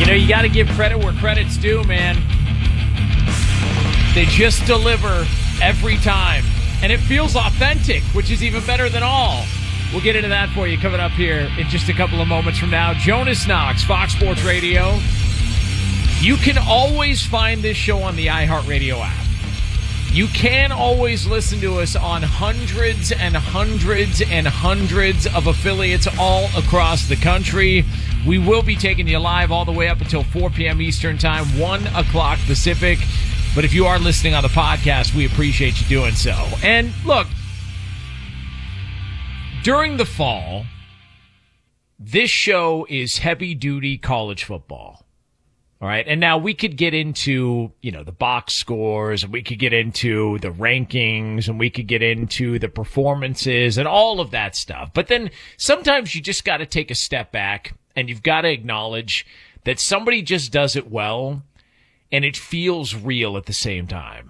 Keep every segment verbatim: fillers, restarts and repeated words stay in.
You know, you got to give credit where credit's due, man. They just deliver every time. And it feels authentic, which is even better than all. We'll get into that for you coming up here in just a couple of moments from now. Jonas Knox, Fox Sports Radio. You can always find this show on the iHeartRadio app. You can always listen to us on hundreds and hundreds and hundreds of affiliates all across the country. We will be taking you live all the way up until four p.m. Eastern Time, one o'clock Pacific. But if you are listening on the podcast, we appreciate you doing so. And look, during the fall, this show is heavy-duty college football. All right, and now we could get into, you know, the box scores, and we could get into the rankings, and we could get into the performances and all of that stuff. But then sometimes you just got to take a step back, and you've got to acknowledge that somebody just does it well, and it feels real at the same time.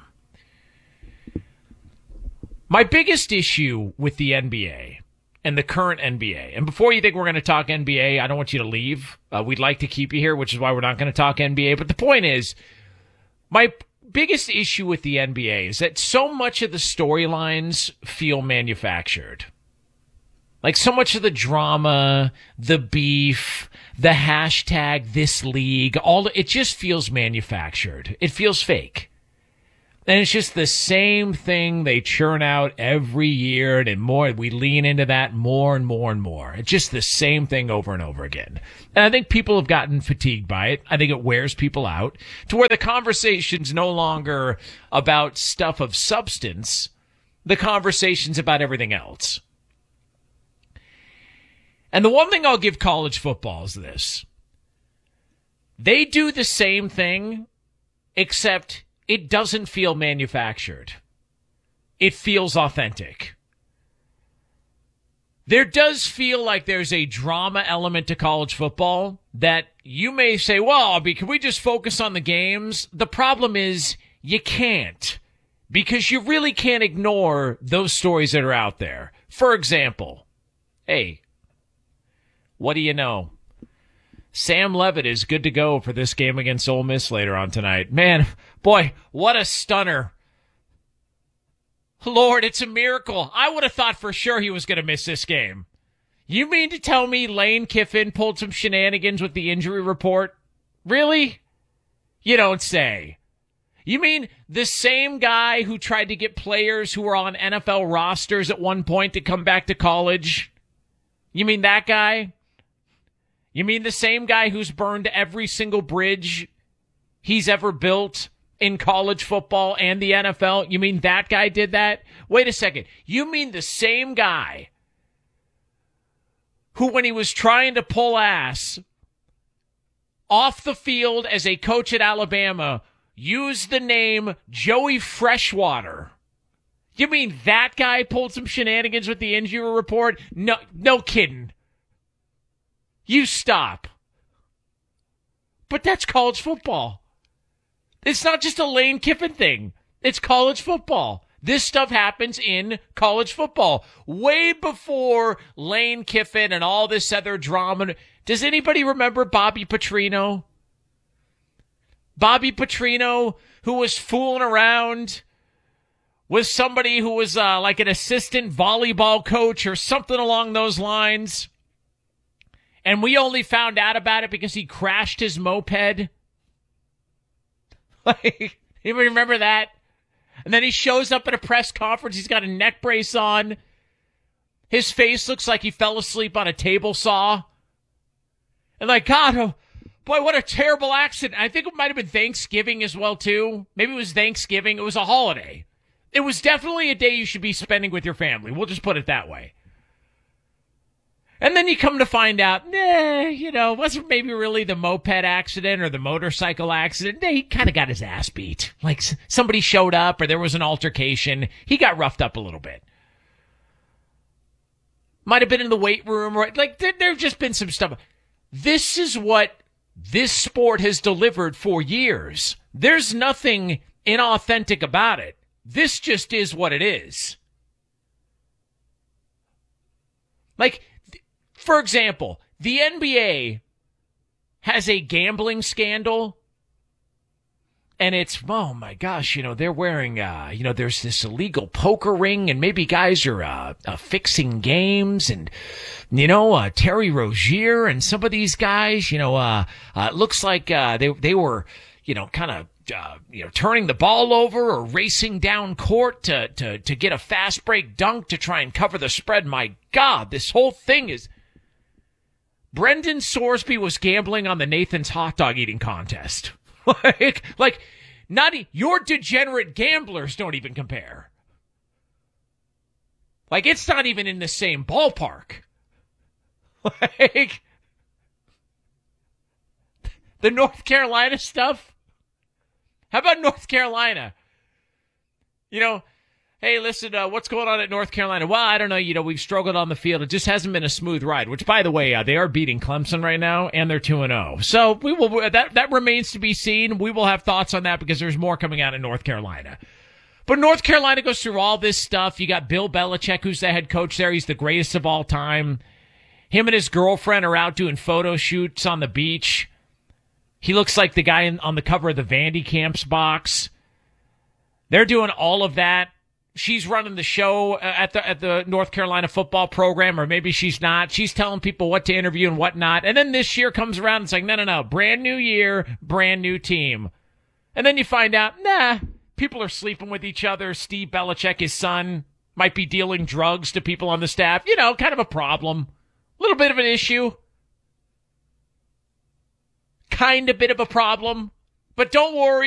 My biggest issue with the N B A and the current N B A, and before you think we're going to talk N B A, I don't want you to leave. Uh, we'd like to keep you here, which is why we're not going to talk N B A. But the point is, my biggest issue with the N B A is that so much of the storylines feel manufactured. Like so much of the drama, the beef, the hashtag this league, all it just feels manufactured. It feels fake. And it's just the same thing they churn out every year, and more we lean into that more and more and more. It's just the same thing over and over again. And I think people have gotten fatigued by it. I think it wears people out to where the conversation's no longer about stuff of substance. The conversation's about everything else. And the one thing I'll give college football is this. They do the same thing, except it doesn't feel manufactured. It feels authentic. There does feel like there's a drama element to college football that you may say, well, can we just focus on the games? The problem is you can't, because you really can't ignore those stories that are out there. For example, hey, what do you know? Sam Leavitt is good to go for this game against Ole Miss later on tonight. Man, boy, what a stunner. Lord, it's a miracle. I would have thought for sure he was going to miss this game. You mean to tell me Lane Kiffin pulled some shenanigans with the injury report? Really? You don't say. You mean the same guy who tried to get players who were on N F L rosters at one point to come back to college? You mean that guy? You mean the same guy who's burned every single bridge he's ever built in college football and the N F L? You mean that guy did that? Wait a second. You mean the same guy who, when he was trying to pull ass off the field as a coach at Alabama, used the name Joey Freshwater? You mean that guy pulled some shenanigans with the injury report? No, no kidding. You stop. But that's college football. It's not just a Lane Kiffin thing. It's college football. This stuff happens in college football. Way before Lane Kiffin and all this other drama. Does anybody remember Bobby Petrino? Bobby Petrino, who was fooling around with somebody who was uh, like an assistant volleyball coach or something along those lines. And we only found out about it because he crashed his moped. Like, you remember that? And then he shows up at a press conference. He's got a neck brace on. His face looks like he fell asleep on a table saw. And like, God, oh, boy, what a terrible accident. I think it might have been Thanksgiving as well, too. Maybe it was Thanksgiving. It was a holiday. It was definitely a day you should be spending with your family. We'll just put it that way. And then you come to find out, nah, you know, wasn't maybe really the moped accident or the motorcycle accident. Nah, he kind of got his ass beat. Like somebody showed up or there was an altercation. He got roughed up a little bit. Might have been in the weight room. Or, like, there, there have just been some stuff. This is what this sport has delivered for years. There's nothing inauthentic about it. This just is what it is. Like, for example, the N B A has a gambling scandal. And it's, oh my gosh, you know, they're wearing, uh, you know, there's this illegal poker ring and maybe guys are uh, uh, fixing games and, you know, uh, Terry Rozier and some of these guys, you know, uh, uh, it looks like uh, they they were, you know, kind of, uh, you know, turning the ball over or racing down court to, to, to get a fast break dunk to try and cover the spread. My God, this whole thing is... Brendan Sorsby was gambling on the Nathan's hot dog eating contest. like, like, not e- your degenerate gamblers don't even compare. Like, it's not even in the same ballpark. Like, the North Carolina stuff. How about North Carolina? You know, hey, listen, uh, what's going on at North Carolina? Well, I don't know. You know, we've struggled on the field. It just hasn't been a smooth ride, which, by the way, uh, they are beating Clemson right now, and they're two and oh. So we will that that remains to be seen. We will have thoughts on that because there's more coming out of North Carolina. But North Carolina goes through all this stuff. You got Bill Belichick, who's the head coach there. He's the greatest of all time. Him and his girlfriend are out doing photo shoots on the beach. He looks like the guy in, on the cover of the Vandy Camps box. They're doing all of that. She's running the show at the at the North Carolina football program, or maybe she's not. She's telling people what to interview and what not. And then this year comes around and it's like, no, no, no, brand new year, brand new team. And then you find out, nah, people are sleeping with each other. Steve Belichick, his son, might be dealing drugs to people on the staff. You know, kind of a problem. A little bit of an issue. Kind of bit of a problem. But don't worry.